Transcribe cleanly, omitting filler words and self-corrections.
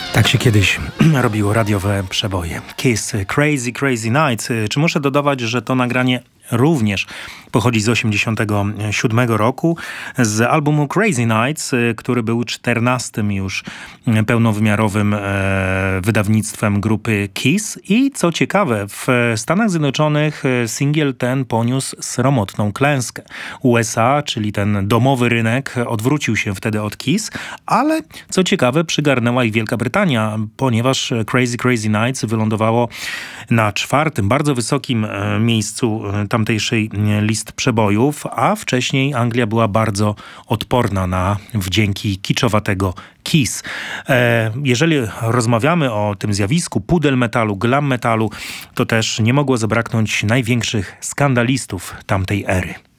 Tak się kiedyś robiło radiowe przeboje. Kiss, Crazy, Crazy Nights. Czy muszę dodawać, że to nagranie również pochodzi z 1987 roku, z albumu Crazy Nights, który był 14. już pełnowymiarowym wydawnictwem grupy Kiss. I co ciekawe, w Stanach Zjednoczonych singiel ten poniósł sromotną klęskę. USA, czyli ten domowy rynek, odwrócił się wtedy od Kiss, ale co ciekawe, przygarnęła ich Wielka Brytania, ponieważ Crazy Crazy Nights wylądowało na 4., bardzo wysokim miejscu tamtejszej listy przebojów, a wcześniej Anglia była bardzo odporna na wdzięki kiczowatego Kiss. Jeżeli rozmawiamy o tym zjawisku pudel metalu, glam metalu, to też nie mogło zabraknąć największych skandalistów tamtej ery.